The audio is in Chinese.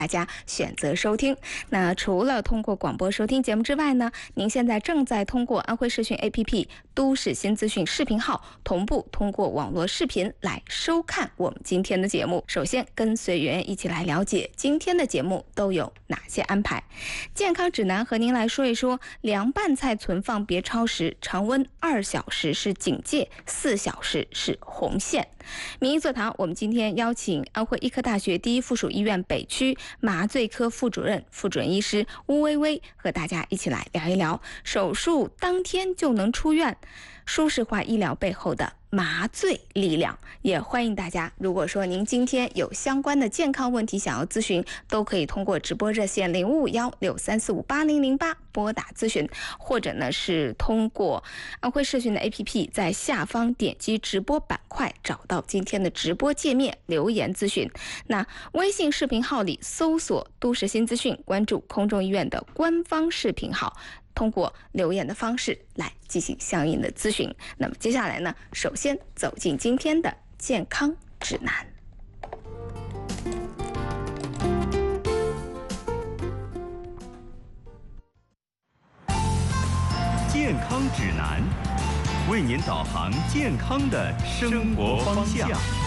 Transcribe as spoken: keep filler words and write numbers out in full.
大家选择收听。那除了通过广播收听节目之外呢，您现在正在通过安徽视讯 A P P 都市新资讯视频号同步通过网络视频来收看我们今天的节目。首先跟随圆圆一起来了解今天的节目都有哪些安排。健康指南和您来说一说，凉拌菜存放别超时，常温二小时是警戒，四小时是红线。民意座谈，我们今天邀请安徽医科大学第一附属医院北区麻醉科副主任、副主任医师邬薇薇和大家一起来聊一聊手术当天就能出院，舒适化医疗背后的麻醉力量。也欢迎大家，如果说您今天有相关的健康问题想要咨询，都可以通过直播热线零五五幺六三四五八零零八拨打咨询，或者呢是通过安徽视讯的 A P P 在下方点击直播板块找到今天的直播界面留言咨询。那微信视频号里搜索都市新资讯，关注空中医院的官方视频号，通过留言的方式来进行相应的咨询。那么接下来呢，首先走进今天的健康指南。 健康指南，为您导航健康的生活方向。